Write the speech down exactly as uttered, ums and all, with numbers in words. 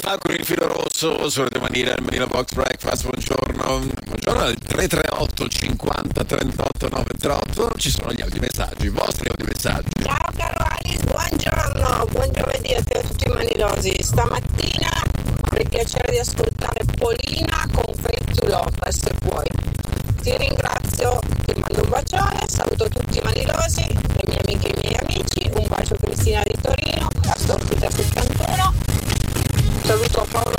fa con il filo rosso su Radio Manila, il Manila Box Breakfast. Buongiorno, buongiorno al tre tre otto cinquanta trentotto novecentotrentotto. Ci sono gli audiomessaggi, i vostri audiomessaggi. Ciao caro Alice, buongiorno, buon giovedì a te e a tutti i manilosi. Stamattina ho il piacere di ascoltare Polina con Faith to Love, se puoi. Ti ringrazio, ti mando un bacione, saluto tutti i manilosi, le mie amiche e i miei amici, un bacio a Cristina di Torino, a Storpita settantuno, saluto a Paolo